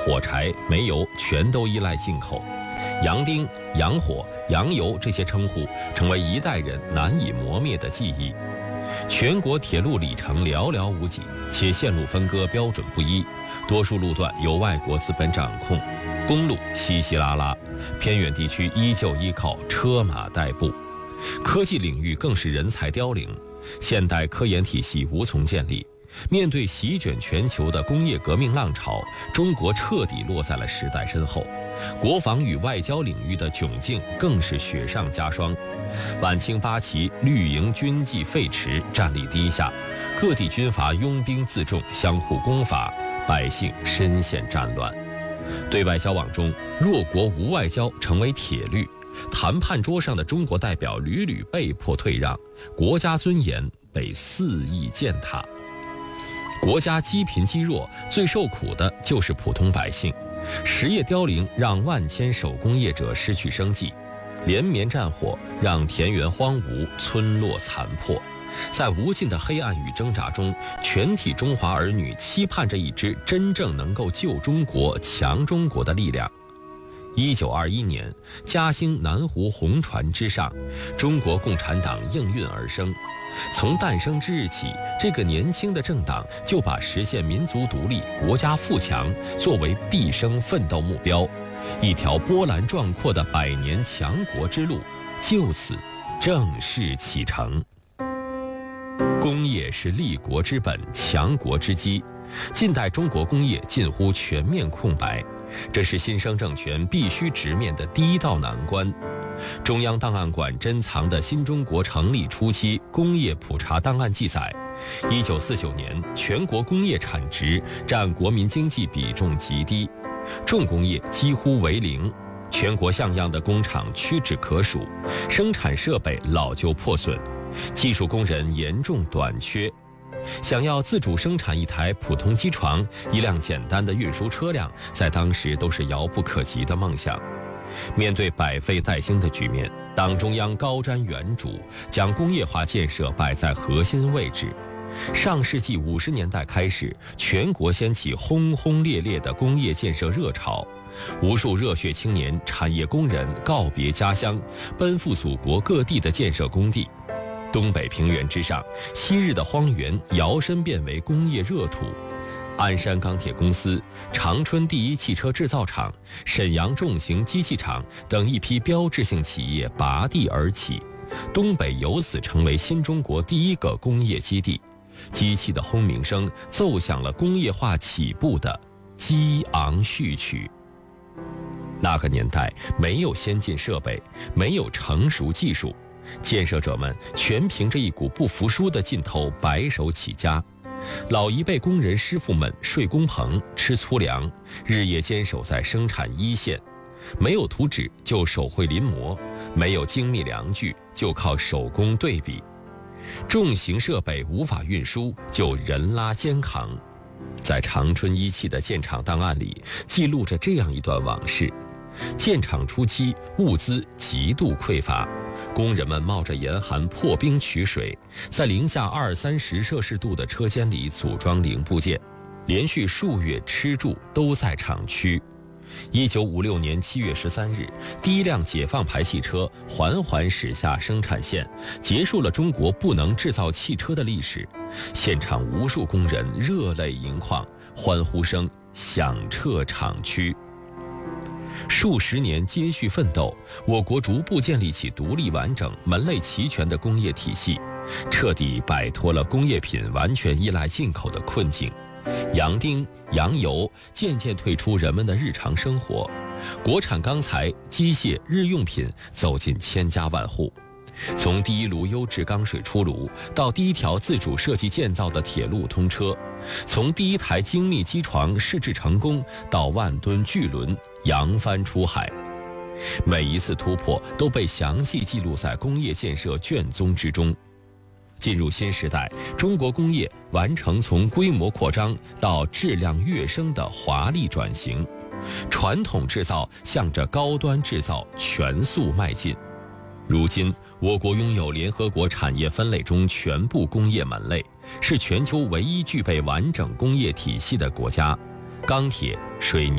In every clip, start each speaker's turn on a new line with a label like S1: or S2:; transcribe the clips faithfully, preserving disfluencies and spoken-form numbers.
S1: 火柴、煤油全都依赖进口。洋丁、洋火、洋油这些称呼成为一代人难以磨灭的记忆。全国铁路里程寥寥无几，且线路分割标准不一，多数路段由外国资本掌控，公路稀稀拉拉，偏远地区依旧依靠车马代步。科技领域更是人才凋零，现代科研体系无从建立。面对席卷全球的工业革命浪潮，中国彻底落在了时代身后。国防与外交领域的窘境更是雪上加霜。晚清八旗绿营军纪废弛，战力低下，各地军阀拥兵自重，相互攻伐，百姓深陷战乱。对外交往中，弱国无外交成为铁律，谈判桌上的中国代表屡屡被迫退让，国家尊严被肆意践踏。国家积贫积弱，最受苦的就是普通百姓。实业凋零让万千手工业者失去生计，连绵战火让田园荒芜，村落残破。在无尽的黑暗与挣扎中，全体中华儿女期盼着一支真正能够救中国、强中国的力量。一九二一年，嘉兴南湖红船之上，中国共产党应运而生。从诞生之日起，这个年轻的政党就把实现民族独立、国家富强作为毕生奋斗目标，一条波澜壮阔的百年强国之路就此正式启程。工业是立国之本、强国之基。近代中国工业近乎全面空白，这是新生政权必须直面的第一道难关。中央档案馆珍藏的新中国成立初期工业普查档案记载，一九四九年全国工业产值占国民经济比重极低，重工业几乎为零，全国像样的工厂屈指可数，生产设备老旧破损，技术工人严重短缺。想要自主生产一台普通机床、一辆简单的运输车辆，在当时都是遥不可及的梦想。面对百废待兴的局面，党中央高瞻远瞩，将工业化建设摆在核心位置。上世纪五十年代开始，全国掀起轰轰烈烈的工业建设热潮，无数热血青年、产业工人告别家乡，奔赴祖国各地的建设工地。东北平原之上，昔日的荒原摇身变为工业热土。鞍山钢铁公司、长春第一汽车制造厂、沈阳重型机器厂等一批标志性企业拔地而起，东北由此成为新中国第一个工业基地。机器的轰鸣声奏响了工业化起步的激昂序曲。那个年代没有先进设备，没有成熟技术，建设者们全凭着一股不服输的劲头白手起家。老一辈工人师傅们睡工棚、吃粗粮，日夜坚守在生产一线。没有图纸就手绘临摹，没有精密量具就靠手工对比。重型设备无法运输，就人拉肩扛。在长春一汽的建厂档案里，记录着这样一段往事：建厂初期，物资极度匮乏。工人们冒着严寒破冰取水，在零下二三十摄氏度的车间里组装零部件，连续数月吃住都在厂区。一九五六年七月十三日，第一辆解放牌汽车缓缓驶下生产线，结束了中国不能制造汽车的历史。现场无数工人热泪盈眶，欢呼声响彻厂区。数十年接续奋斗，我国逐步建立起独立完整、门类齐全的工业体系，彻底摆脱了工业品完全依赖进口的困境。洋丁、洋油渐渐退出人们的日常生活，国产钢材、机械、日用品走进千家万户。从第一炉优质钢水出炉，到第一条自主设计建造的铁路通车，从第一台精密机床试制成功，到万吨巨轮扬帆出海，每一次突破都被详细记录在工业建设卷宗之中。进入新时代，中国工业完成从规模扩张到质量跃升的华丽转型，传统制造向着高端制造全速迈进。如今，我国拥有联合国产业分类中全部工业门类，是全球唯一具备完整工业体系的国家。钢铁、水泥、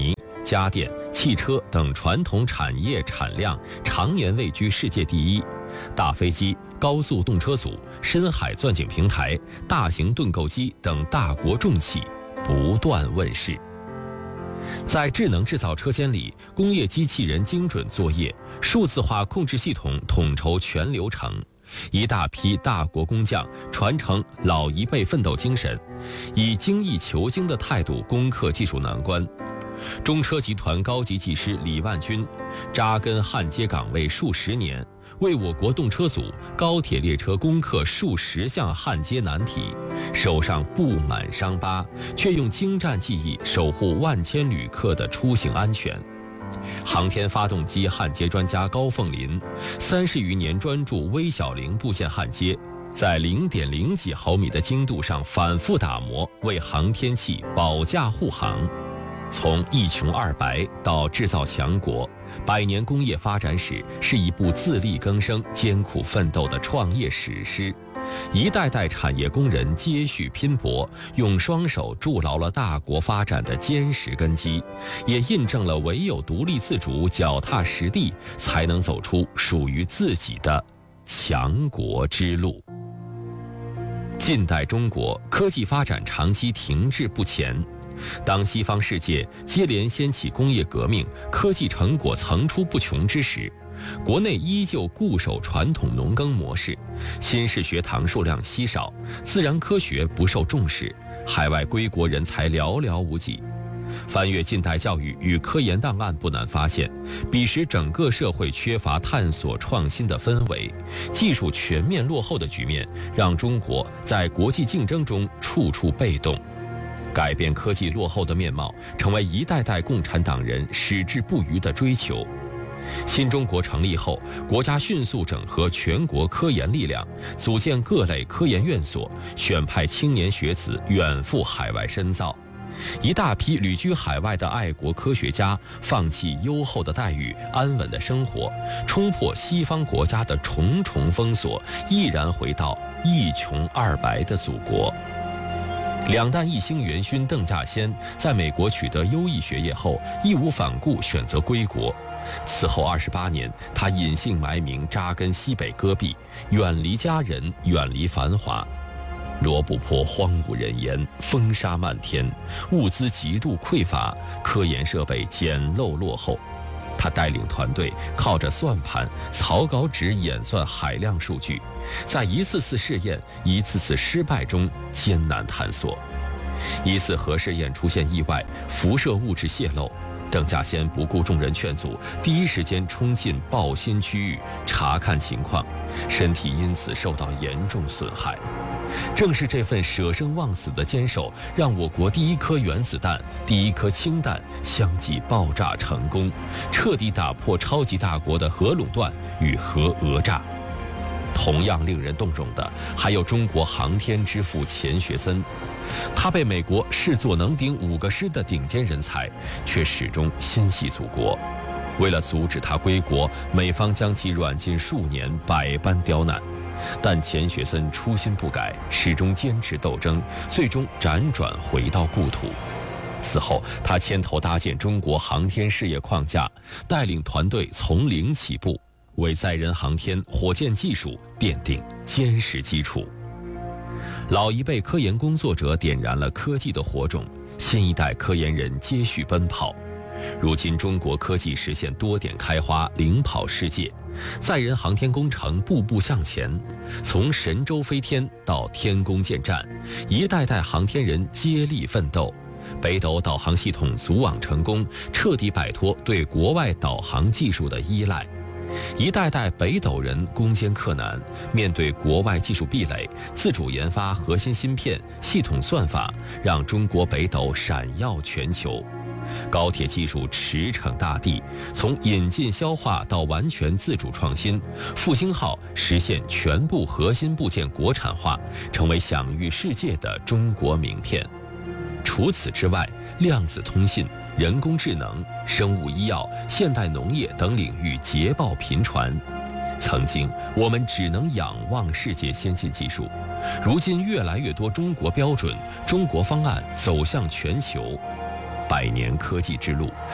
S1: 家电、汽车等传统产业产量常年位居世界第一，大飞机、高速动车组、深海钻井平台、大型盾构机等大国重器不断问世。在智能制造车间里，工业机器人精准作业，数字化控制系统统筹全流程，一大批大国工匠传承老一辈奋斗精神，以精益求精的态度攻克技术难关。中车集团高级技师李万军扎根焊接岗位数十年，为我国动车组、高铁列车攻克数十项焊接难题，手上布满伤疤，却用精湛技艺守护万千旅客的出行安全。航天发动机焊接专家高凤林，三十余年专注微小零部件焊接，在零点零几毫米的精度上反复打磨，为航天器保驾护航。从一穷二白到制造强国，百年工业发展史是一部自力更生、艰苦奋斗的创业史诗。一代代产业工人接续拼搏，用双手筑牢了大国发展的坚实根基，也印证了唯有独立自主、脚踏实地，才能走出属于自己的强国之路。近代中国科技发展长期停滞不前。当西方世界接连掀起工业革命，科技成果层出不穷之时，国内依旧固守传统农耕模式，新式学堂数量稀少，自然科学不受重视，海外归国人才寥寥无几。翻阅近代教育与科研档案，不难发现，彼时整个社会缺乏探索创新的氛围，技术全面落后的局面，让中国在国际竞争中处处被动。改变科技落后的面貌，成为一代代共产党人矢志不渝的追求。新中国成立后，国家迅速整合全国科研力量，组建各类科研院所，选派青年学子远赴海外深造。一大批旅居海外的爱国科学家，放弃优厚的待遇、安稳的生活，冲破西方国家的重重封锁，毅然回到一穷二白的祖国。两弹一星元勋邓稼先在美国取得优异学业后，义无反顾选择归国。此后二十八年，他隐姓埋名，扎根西北戈壁，远离家人，远离繁华。罗布泊荒无人烟，风沙漫天，物资极度匮乏，科研设备简陋落后。他带领团队靠着算盘、草稿纸演算海量数据，在一次次试验、一次次失败中艰难探索。一次核试验出现意外，辐射物质泄漏，邓稼先不顾众人劝阻，第一时间冲进爆心区域查看情况，身体因此受到严重损害。正是这份舍生忘死的坚守，让我国第一颗原子弹、第一颗氢弹相继爆炸成功，彻底打破超级大国的核垄断与核讹诈。同样令人动容的，还有中国航天之父钱学森。他被美国视作能顶五个师的顶尖人才，却始终心系祖国。为了阻止他归国，美方将其软禁数年，百般刁难。但钱学森初心不改，始终坚持斗争，最终辗转回到故土。此后，他牵头搭建中国航天事业框架，带领团队从零起步，为载人航天、火箭技术奠定坚实基础。老一辈科研工作者点燃了科技的火种，新一代科研人接续奔跑。如今，中国科技实现多点开花，领跑世界。载人航天工程步步向前，从神舟飞天到天宫建站，一代代航天人接力奋斗。北斗导航系统组网成功，彻底摆脱对国外导航技术的依赖。一代代北斗人攻坚克难，面对国外技术壁垒，自主研发核心芯片、系统算法，让中国北斗闪耀全球。高铁技术驰骋大地，从引进消化到完全自主创新，复兴号实现全部核心部件国产化，成为享誉世界的中国名片。除此之外，量子通信、人工智能、生物医药、现代农业等领域捷报频传。曾经我们只能仰望世界先进技术，如今越来越多中国标准、中国方案走向全球。百年科技之路，